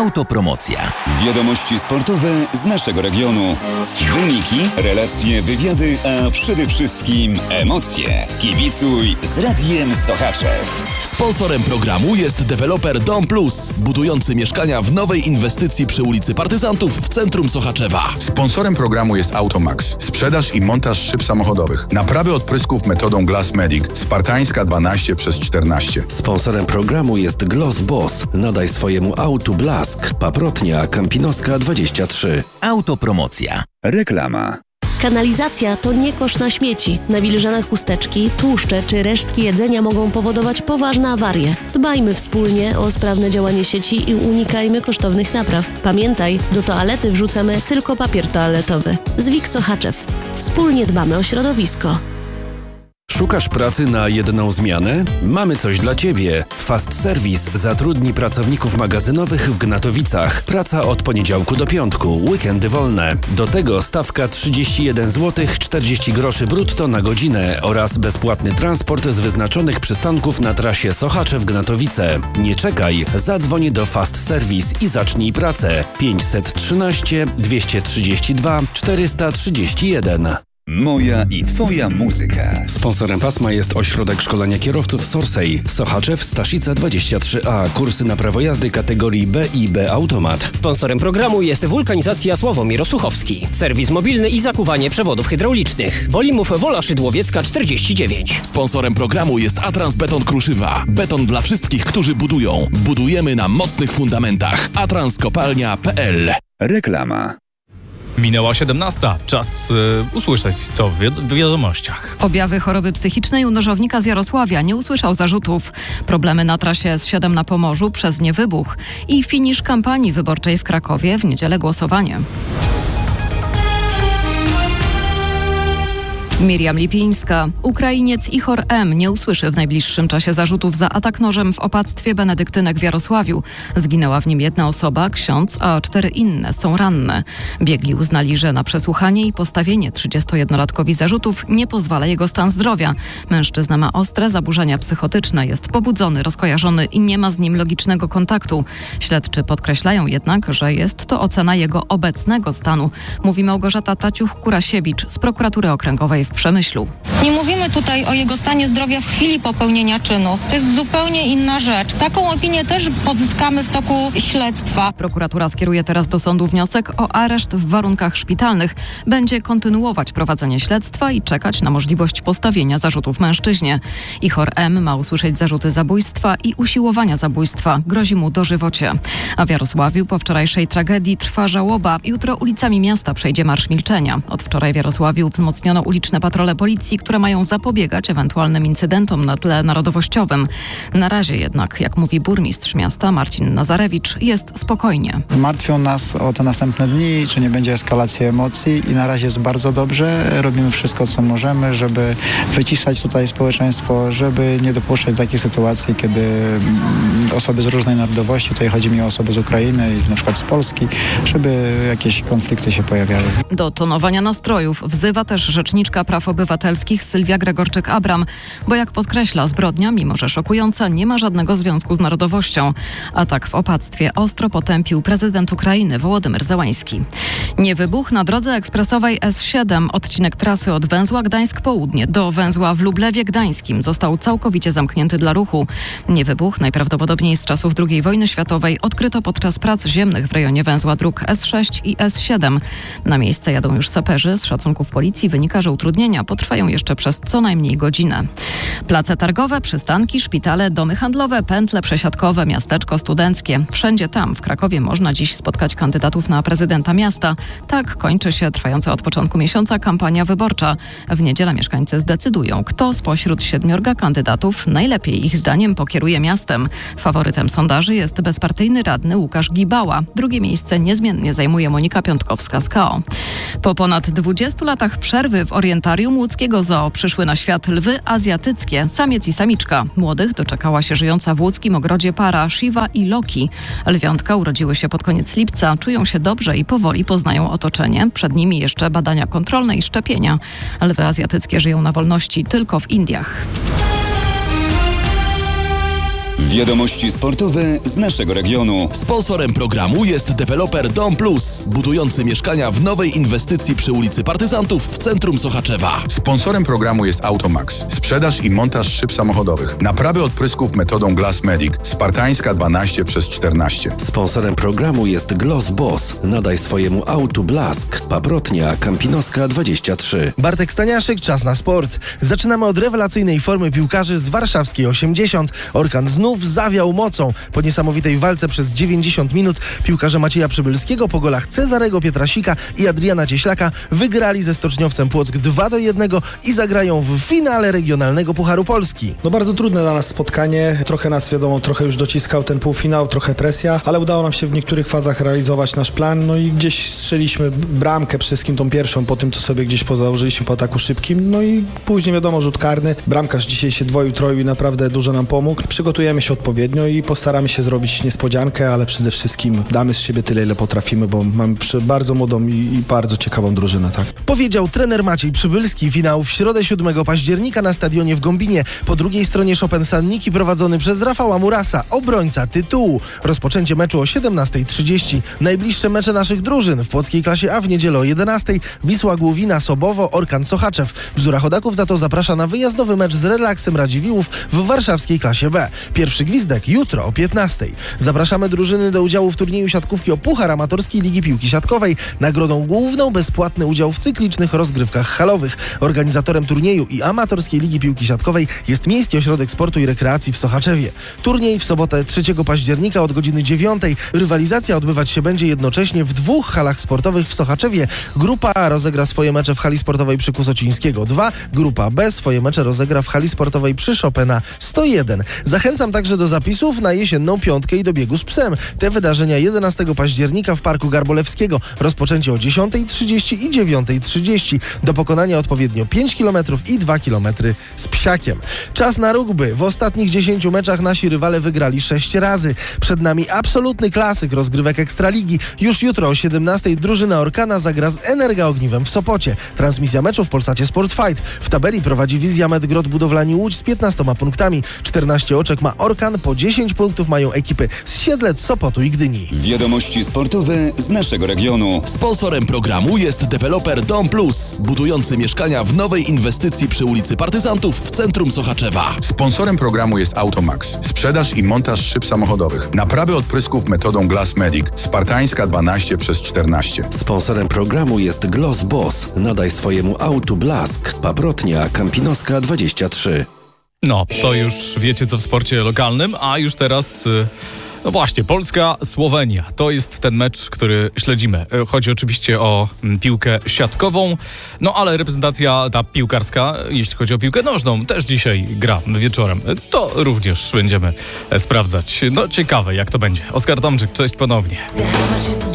Autopromocja. Wiadomości sportowe z naszego regionu. Wyniki, relacje, wywiady, a przede wszystkim emocje. Kibicuj z Radiem Sochaczew. Sponsorem programu jest deweloper Dom Plus, budujący mieszkania w nowej inwestycji przy ulicy Partyzantów w centrum Sochaczewa. Sponsorem programu jest Automax. Sprzedaż i montaż szyb samochodowych. Naprawy odprysków metodą Glass Medic. Spartańska 12/14. Sponsorem programu jest Gloss Boss. Nadaj swojemu autu blask. Paprotnia Kampinoska 23. Autopromocja. Reklama. Kanalizacja to nie kosz na śmieci. Nawilżane chusteczki, tłuszcze czy resztki jedzenia mogą powodować poważne awarie. Dbajmy wspólnie o sprawne działanie sieci i unikajmy kosztownych napraw. Pamiętaj, do toalety wrzucamy tylko papier toaletowy. Zwik Sochaczew. Wspólnie dbamy o środowisko. Szukasz pracy na jedną zmianę? Mamy coś dla Ciebie. Fast Service zatrudni pracowników magazynowych w Gnatowicach. Praca od poniedziałku do piątku, weekendy wolne. Do tego stawka 31 zł 40 groszy brutto na godzinę oraz bezpłatny transport z wyznaczonych przystanków na trasie Sochaczew-Gnatowice. Nie czekaj, zadzwoń do Fast Service i zacznij pracę. 513 232 431. Moja i Twoja muzyka. Sponsorem pasma jest Ośrodek Szkolenia Kierowców Sorsej. Sochaczew, Staszica 23A. Kursy na prawo jazdy kategorii B i B Automat. Sponsorem programu jest Wulkanizacja Sławomir Osuchowski. Serwis mobilny i zakuwanie przewodów hydraulicznych. Bolimów Wola Szydłowiecka 49. Sponsorem programu jest Atrans Beton Kruszywa. Beton dla wszystkich, którzy budują. Budujemy na mocnych fundamentach. atranskopalnia.pl. Reklama. Minęła 17. Czas usłyszeć, co w wiadomościach. Objawy choroby psychicznej u nożownika z Jarosławia. Nie usłyszał zarzutów. Problemy na trasie S7 na Pomorzu przez niewybuch. I finisz kampanii wyborczej w Krakowie. W niedzielę głosowanie. Miriam Lipińska. Ukrainiec Ihor M. nie usłyszy w najbliższym czasie zarzutów za atak nożem w opactwie benedyktynek w Jarosławiu. Zginęła w nim jedna osoba, ksiądz, a 4 inne są ranne. Biegli uznali, że na przesłuchanie i postawienie 31-latkowi zarzutów nie pozwala jego stan zdrowia. Mężczyzna ma ostre zaburzenia psychotyczne, jest pobudzony, rozkojarzony i nie ma z nim logicznego kontaktu. Śledczy podkreślają jednak, że jest to ocena jego obecnego stanu, mówi Małgorzata Taciuch-Kurasiewicz z prokuratury okręgowej w Przemyślu. Nie mówimy tutaj o jego stanie zdrowia w chwili popełnienia czynu. To jest zupełnie inna rzecz. Taką opinię też pozyskamy w toku śledztwa. Prokuratura skieruje teraz do sądu wniosek o areszt w warunkach szpitalnych. Będzie kontynuować prowadzenie śledztwa i czekać na możliwość postawienia zarzutów mężczyźnie. Ihor M. ma usłyszeć zarzuty zabójstwa i usiłowania zabójstwa. Grozi mu dożywocie. A w Jarosławiu po wczorajszej tragedii trwa żałoba. Jutro ulicami miasta przejdzie Marsz Milczenia. Od wczoraj w Jarosławiu wzmocniono uliczne patrole policji, które mają zapobiegać ewentualnym incydentom na tle narodowościowym. Na razie jednak, jak mówi burmistrz miasta Marcin Nazarewicz, jest spokojnie. Martwią nas o te następne dni, czy nie będzie eskalacji emocji i na razie jest bardzo dobrze. Robimy wszystko, co możemy, żeby wyciszać tutaj społeczeństwo, żeby nie dopuszczać takich sytuacji, kiedy osoby z różnej narodowości, tutaj chodzi mi o osoby z Ukrainy i na przykład z Polski, żeby jakieś konflikty się pojawiały. Do tonowania nastrojów wzywa też rzeczniczka praw obywatelskich Sylwia Gregorczyk-Abram, bo jak podkreśla, zbrodnia, mimo że szokująca, nie ma żadnego związku z narodowością. Atak w opactwie ostro potępił prezydent Ukrainy Wołodymyr Zełański. Niewybuch na drodze ekspresowej S7, odcinek trasy od węzła Gdańsk-Południe do węzła w Lublewie Gdańskim został całkowicie zamknięty dla ruchu. Niewybuch, najprawdopodobniej z czasów II wojny światowej, odkryto podczas prac ziemnych w rejonie węzła dróg S6 i S7. Na miejsce jadą już saperzy. Z szacunków policji wynika, że utrudnienia potrwają jeszcze przez co najmniej godzinę. Place targowe, przystanki, szpitale, domy handlowe, pętle przesiadkowe, miasteczko studenckie. Wszędzie tam w Krakowie można dziś spotkać kandydatów na prezydenta miasta. Tak kończy się trwająca od początku miesiąca kampania wyborcza. W niedzielę mieszkańcy zdecydują, kto spośród 7 kandydatów najlepiej ich zdaniem pokieruje miastem. Faworytem sondaży jest bezpartyjny radny Łukasz Gibała. Drugie miejsce niezmiennie zajmuje Monika Piątkowska z KO. Po ponad 20 latach przerwy w orientarium łódzkiego zoo przyszły na świat lwy azjatyckie, samiec i samiczka. Młodych doczekała się żyjąca w łódzkim ogrodzie para Shiva i Loki. Lwiątka urodziły się pod koniec lipca, czują się dobrze i powoli poznają otoczenie. Przed nimi jeszcze badania kontrolne i szczepienia. Lwy azjatyckie żyją na wolności tylko w Indiach. Wiadomości sportowe z naszego regionu. Sponsorem programu jest deweloper Dom Plus, budujący mieszkania w nowej inwestycji przy ulicy Partyzantów w centrum Sochaczewa. Sponsorem programu jest Automax. Sprzedaż i montaż szyb samochodowych. Naprawy odprysków metodą Glass Medic. Spartańska 12/14. Sponsorem programu jest Gloss Boss. Nadaj swojemu autu blask. Paprotnia Kampinoska 23. Bartek Staniaszek, czas na sport. Zaczynamy od rewelacyjnej formy piłkarzy z warszawskiej 80. Orkan znów zawiał mocą. Po niesamowitej walce przez 90 minut piłkarze Macieja Przybylskiego po golach Cezarego Pietrasika i Adriana Cieślaka wygrali ze Stoczniowcem Płock 2-1 i zagrają w finale regionalnego Pucharu Polski. No bardzo trudne dla nas spotkanie. Trochę nas, wiadomo, trochę już dociskał ten półfinał, trochę presja, ale udało nam się w niektórych fazach realizować nasz plan, no i gdzieś strzeliśmy bramkę, przede wszystkim tą pierwszą, po tym co sobie gdzieś pozałożyliśmy po ataku szybkim, no i później wiadomo, rzut karny. Bramkarz dzisiaj się dwoił, troił i naprawdę dużo nam pomógł. Przygotujemy się odpowiednio i postaramy się zrobić niespodziankę, ale przede wszystkim damy z siebie tyle, ile potrafimy, bo mamy bardzo młodą i bardzo ciekawą drużynę, tak? Powiedział trener Maciej Przybylski. Finał w środę 7 października na stadionie w Gąbinie. Po drugiej stronie Chopin Sanniki prowadzony przez Rafała Murasa, obrońca tytułu. Rozpoczęcie meczu o 17:30. Najbliższe mecze naszych drużyn w płockiej klasie A w niedzielę o 11:00. Wisła Główina, Sobowo, Orkan Sochaczew. Bzura Chodaków za to zaprasza na wyjazdowy mecz z Relaksem Radziwiłłów w warszawskiej klasie B. Pierwszy gwizdek jutro o 15:00. Zapraszamy drużyny do udziału w turnieju siatkówki o Puchar Amatorskiej Ligi Piłki Siatkowej. Nagrodą główną bezpłatny udział w cyklicznych rozgrywkach halowych. Organizatorem turnieju i Amatorskiej Ligi Piłki Siatkowej jest Miejski Ośrodek Sportu i Rekreacji w Sochaczewie. Turniej w sobotę 3 października od godziny 9:00. Rywalizacja odbywać się będzie jednocześnie w 2 halach sportowych w Sochaczewie. Grupa A rozegra swoje mecze w hali sportowej przy Kusocińskiego 2. Grupa B swoje mecze rozegra w hali sportowej przy Chopina 101. Zachęcam także do zapisów na jesienną piątkę i do biegu z psem. Te wydarzenia 11 października w Parku Garbolewskiego. Rozpoczęcie o 10:30 i 9:30. Do pokonania odpowiednio 5 km i 2 km z psiakiem. Czas na rugby. W ostatnich 10 meczach nasi rywale wygrali 6 razy. Przed nami absolutny klasyk rozgrywek Ekstraligi. Już jutro o 17:00 drużyna Orkana zagra z Energa Ogniwem w Sopocie. Transmisja meczu w Polsacie Sport Fight. W tabeli prowadzi Wizja Medgrod Budowlani Łódź z 15 punktami. 14 oczek ma Orkan, po 10 punktów mają ekipy z Siedlec, Sopotu i Gdyni. Wiadomości sportowe z naszego regionu. Sponsorem programu jest deweloper Dom Plus, budujący mieszkania w nowej inwestycji przy ulicy Partyzantów w centrum Sochaczewa. Sponsorem programu jest Automax. Sprzedaż i montaż szyb samochodowych. Naprawy odprysków metodą Glass Medic. Spartańska 12/14. Sponsorem programu jest Gloss Boss. Nadaj swojemu autu blask. Paprotnia Kampinoska 23. No, to już wiecie co w sporcie lokalnym, a już teraz... No właśnie, Polska-Słowenia. To jest ten mecz, który śledzimy. Chodzi oczywiście o piłkę siatkową, no ale reprezentacja ta piłkarska, jeśli chodzi o piłkę nożną, też dzisiaj gra wieczorem. To również będziemy sprawdzać. No ciekawe jak to będzie. Oskar Tomczyk, cześć ponownie.